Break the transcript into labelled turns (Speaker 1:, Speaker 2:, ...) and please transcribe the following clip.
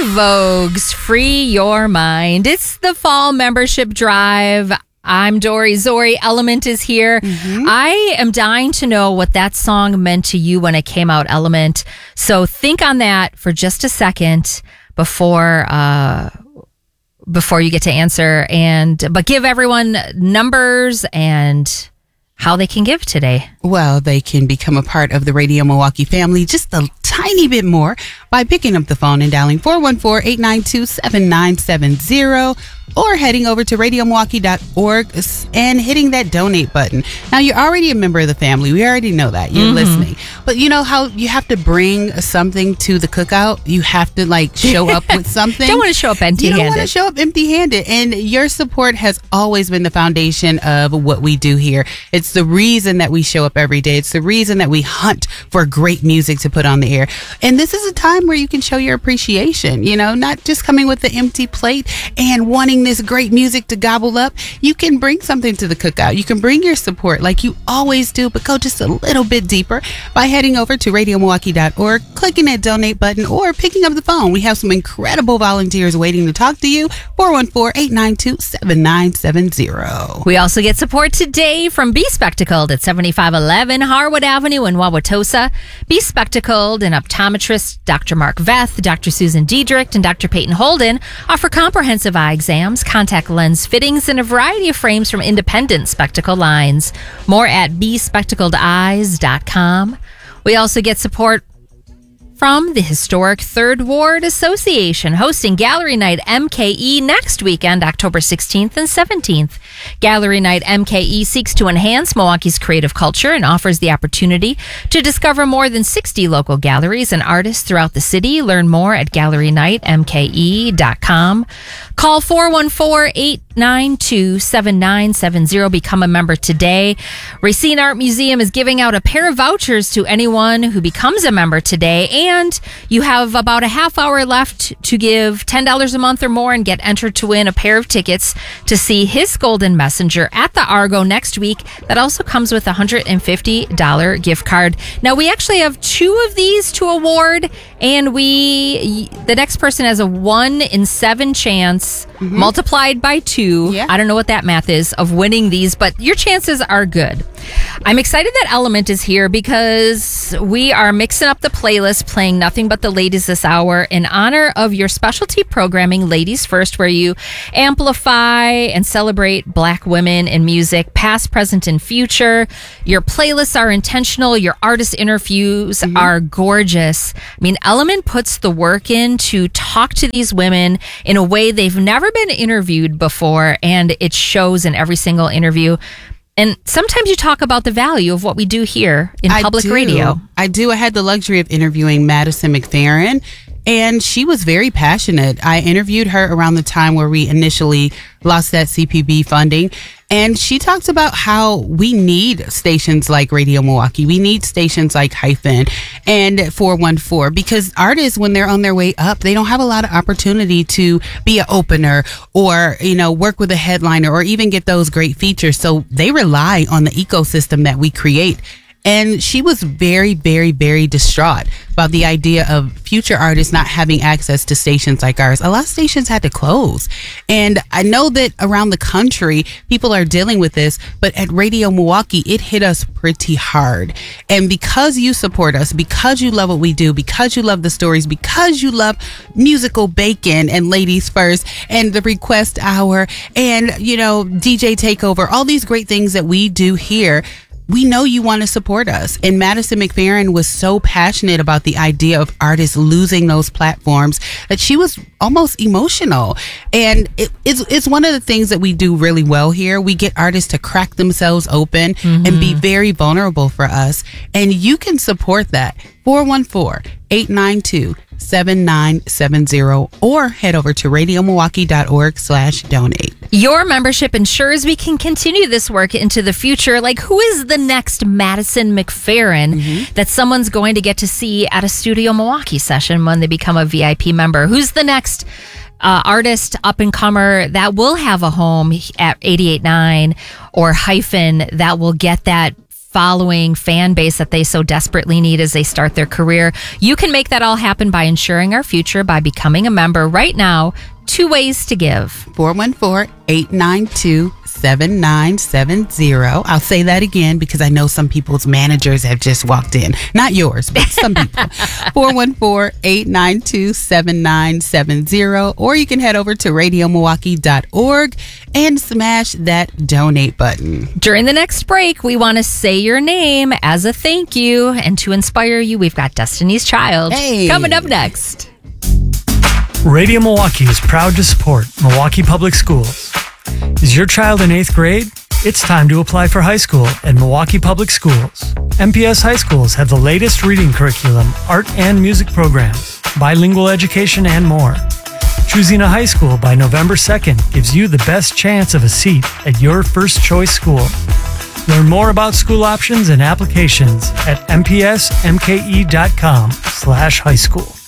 Speaker 1: Vogue's Free Your Mind. It's the fall membership drive. I'm Dory. Zori Element is here. I am dying to know what that song meant to you when it came out, Element. So think on that for just a second before you get to answer. But give everyone numbers and how they can give today.
Speaker 2: Well, they can become a part of the Radio Milwaukee family just a tiny bit more by picking up the phone and dialing 414-892-7970 or heading over to radiomilwaukee.org and hitting that donate button. Now, you're already a member of the family. We already know that. You're listening. But you know how you have to bring something to the cookout? You have to show up with something.
Speaker 1: Don't want to show up empty-handed.
Speaker 2: You don't want to show up empty-handed. And your support has always been the foundation of what we do here. It's the reason that we show up every day. It's the reason that we hunt for great music to put on the air. And this is a time where you can show your appreciation, not just coming with the empty plate and wanting this great music to gobble up. You can bring something to the cookout. You can bring your support like you always do, but go just a little bit deeper by heading over to radiomilwaukee.org, clicking that donate button, or picking up the phone. We have some incredible volunteers waiting to talk to you. 414-892-7970.
Speaker 1: We also get support today from Be Spectacled at 7511 Harwood Avenue in Wauwatosa. Be Spectacled and optometrist Dr. Mark Veth, Dr. Susan Diedrich, and Dr. Peyton Holden offer comprehensive eye exams, contact lens fittings, and a variety of frames from independent spectacle lines. More at bespectacledeyes.com. We also get support from the historic Third Ward Association, hosting Gallery Night MKE next weekend, October 16th and 17th. Gallery Night MKE seeks to enhance Milwaukee's creative culture and offers the opportunity to discover more than 60 local galleries and artists throughout the city. Learn more at gallerynightmke.com. Call 414-892-7970. Become a member today. Racine Art Museum is giving out a pair of vouchers to anyone who becomes a member today. And you have about a half hour left to give $10 a month or more and get entered to win a pair of tickets to see His Golden Messenger at the Argo next week. That also comes with a $150 gift card. Now, we actually have 2 of these to award, and the next person has a 1 in 7 chance multiplied by 2.
Speaker 2: Yeah.
Speaker 1: I don't know what that math is of winning these, but your chances are good. I'm excited that Element is here because we are mixing up the playlist, playing nothing but the ladies this hour in honor of your specialty programming, Ladies First, where you amplify and celebrate Black women in music, past, present, and future. Your playlists are intentional. Your artist interviews are gorgeous. I mean, Element puts the work in to talk to these women in a way they've never been interviewed before, and it shows in every single interview. And sometimes you talk about the value of what we do here in public radio.
Speaker 2: I do. I had the luxury of interviewing Madison McFerrin, and she was very passionate. I interviewed her around the time where we initially lost that CPB funding. And she talks about how we need stations like Radio Milwaukee. We need stations like Hyphen and 414 because artists, when they're on their way up, they don't have a lot of opportunity to be an opener or, work with a headliner or even get those great features. So they rely on the ecosystem that we create. And she was very, very, very distraught about the idea of future artists not having access to stations like ours. A lot of stations had to close. And I know that around the country, people are dealing with this, but at Radio Milwaukee, it hit us pretty hard. And because you support us, because you love what we do, because you love the stories, because you love musical bacon and Ladies First and the Request Hour and, DJ Takeover, all these great things that we do here, we know you want to support us. And Madison McFerrin was so passionate about the idea of artists losing those platforms that she was almost emotional. And it's one of the things that we do really well here. We get artists to crack themselves open and be very vulnerable for us. And you can support that. 414-892-7970 or head over to radiomilwaukee.org/donate.
Speaker 1: Your membership ensures we can continue this work into the future. Like, who is the next Madison McFerrin that someone's going to get to see at a Studio Milwaukee session when they become a VIP member? Who's the next artist, up-and-comer that will have a home at 88.9 or Hyphen that will get that following, fan base that they so desperately need as they start their career. You can make that all happen by ensuring our future by becoming a member right now. 2 ways to give.
Speaker 2: 414-892-7970. I'll say that again because I know some people's managers have just walked in. Not yours, but some people. 414-892-7970. Or you can head over to radiomilwaukee.org and smash that donate button.
Speaker 1: During the next break, we want to say your name as a thank you. And to inspire you, we've got Destiny's Child coming up next.
Speaker 3: Radio Milwaukee is proud to support Milwaukee Public Schools. Is your child in 8th grade? It's time to apply for high school at Milwaukee Public Schools. MPS high schools have the latest reading curriculum, art and music programs, bilingual education, and more. Choosing a high school by November 2nd gives you the best chance of a seat at your first choice school. Learn more about school options and applications at mpsmke.com/high school.